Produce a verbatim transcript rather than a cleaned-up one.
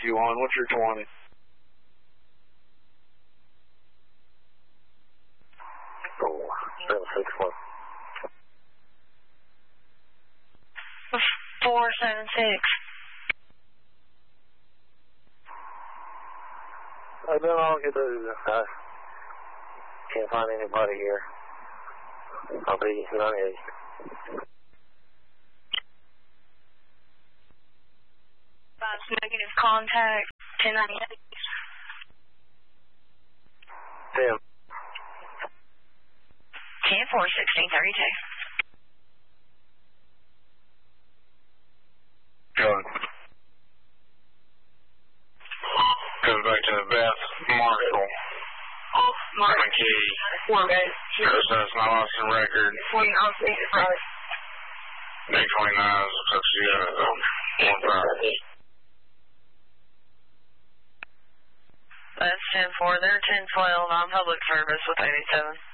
you on? What's your twenty? Four, seven, six, one. Four, seven, six. I've been all good. I can't find anybody here. I'll be ninety-eight. Five negative contact, ten ninety-eight. Ten. ten four, sixteen thirty-two. Good. Goes back to Beth Marshall. Oh, Mark. McKee. One day. Goes to my Austin record. One, I'll see it right. Day twenty-nine, looks like she got a one five. That's ten four. They're ten twelve on public service with eighty-seven.